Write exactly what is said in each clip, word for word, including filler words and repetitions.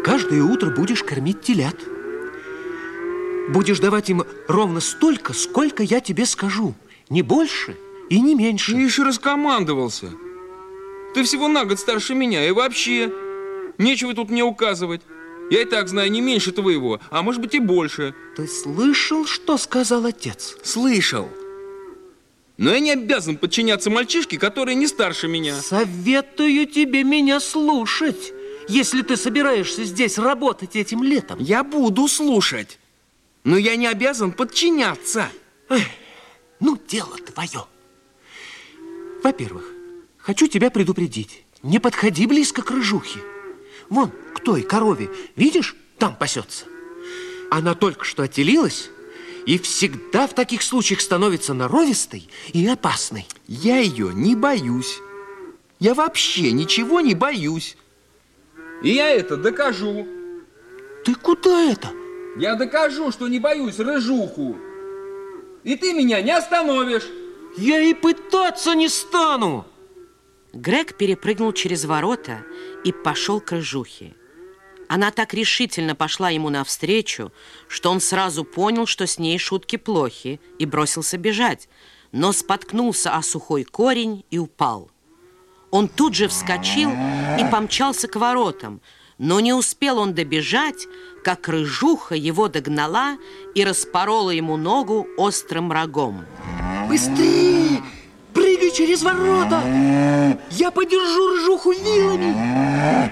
каждое утро будешь кормить телят. Будешь давать им ровно столько, сколько я тебе скажу. Не больше и не меньше. Ты еще раскомандовался. Ты всего на год старше меня. И вообще, нечего тут мне указывать. Я и так знаю не меньше твоего, а может быть и больше. Ты слышал, что сказал отец? Слышал. Но я не обязан подчиняться мальчишке, который не старше меня. Советую тебе меня слушать, если ты собираешься здесь работать этим летом. Я буду слушать, но я не обязан подчиняться. Эх, ну, дело твое. Во-первых, хочу тебя предупредить. Не подходи близко к рыжухе. Вон, к той корове, видишь, там пасется. Она только что отелилась и всегда в таких случаях становится норовистой и опасной. Я ее не боюсь. Я вообще ничего не боюсь. И я это докажу. Ты куда это? Я докажу, что не боюсь рыжуху. И ты меня не остановишь. Я и пытаться не стану. Грег перепрыгнул через ворота и пошел к рыжухе. Она так решительно пошла ему навстречу, что он сразу понял, что с ней шутки плохи, и бросился бежать, но споткнулся о сухой корень и упал. Он тут же вскочил и помчался к воротам, но не успел он добежать, как рыжуха его догнала и распорола ему ногу острым рогом. Быстрее! Прыгай через ворота! Я подержу рыжуху вилами!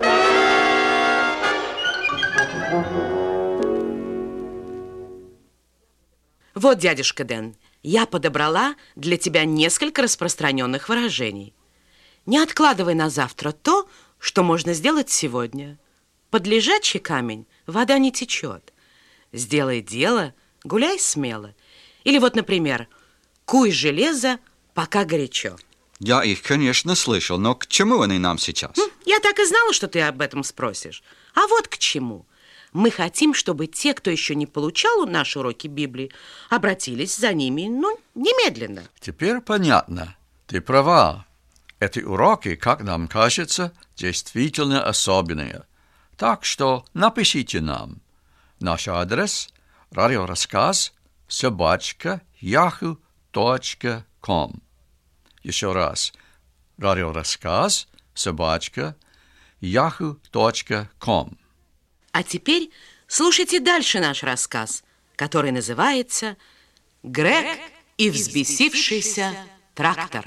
Вот, дядюшка Дэн, я подобрала для тебя несколько распространенных выражений. Не откладывай на завтра то, что можно сделать сегодня. Под лежачий камень вода не течет. Сделай дело, гуляй смело. Или вот, например, куй железо, пока горячо. Я их, конечно, слышал, но к чему они нам сейчас? Я так и знала, что ты об этом спросишь. А вот к чему. Мы хотим, чтобы те, кто еще не получал наши уроки Библии, обратились за ними, ну, немедленно. Теперь понятно. Ты права. Эти уроки, как нам кажется, действительно особенные. Так что напишите нам. Наш адрес – радиорассказ собачка яху точка ком. Еще раз. Радиорассказ собачка яху точка ком. А теперь слушайте дальше наш рассказ, который называется «Грег и взбесившийся трактор».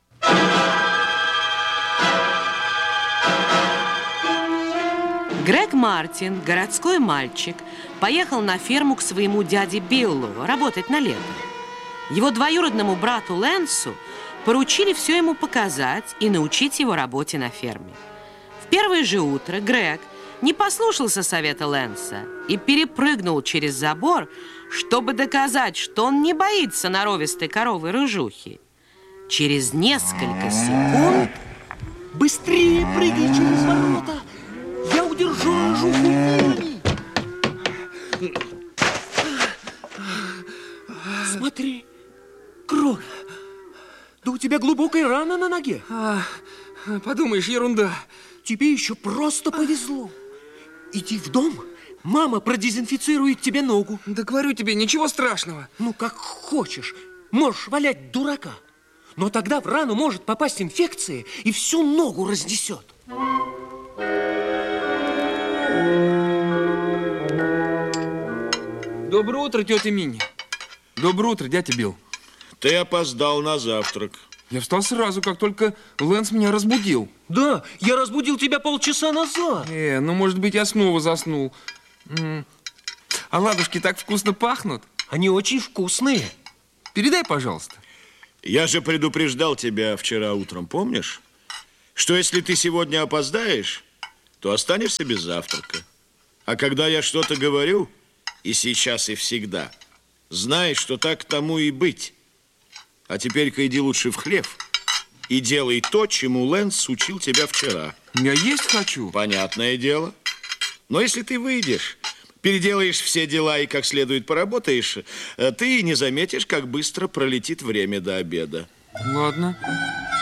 Грег Мартин, городской мальчик, поехал на ферму к своему дяде Биллу работать на лето. Его двоюродному брату Лэнсу поручили все ему показать и научить его работе на ферме. В первое же утро Грег не послушался совета Лэнса и перепрыгнул через забор, чтобы доказать, что он не боится норовистой коровы рыжухи. Через несколько секунд... Быстрее прыгай через ворота! Я удержу рыжуху вилами! Смотри, кровь! Да у тебя глубокая рана на ноге. А, подумаешь, ерунда. Тебе еще просто повезло. Иди в дом, мама продезинфицирует тебе ногу. Да говорю тебе, ничего страшного. Ну, как хочешь. Можешь валять дурака. Но тогда в рану может попасть инфекция и всю ногу разнесет. Доброе утро, тетя Минни. Доброе утро, дядя Билл. Ты опоздал на завтрак. Я встал сразу, как только Лэнс меня разбудил. Да, я разбудил тебя полчаса назад. Э, ну, может быть, я снова заснул. М-м. А ладушки так вкусно пахнут. Они очень вкусные. Передай, пожалуйста. Я же предупреждал тебя вчера утром, помнишь? Что если ты сегодня опоздаешь, то останешься без завтрака. А когда я что-то говорю, и сейчас, и всегда, знай, что так тому и быть. А теперь-ка иди лучше в хлев и делай то, чему Лэнс учил тебя вчера. Я есть хочу. Понятное дело. Но если ты выйдешь, переделаешь все дела и как следует поработаешь, ты не заметишь, как быстро пролетит время до обеда. Ладно.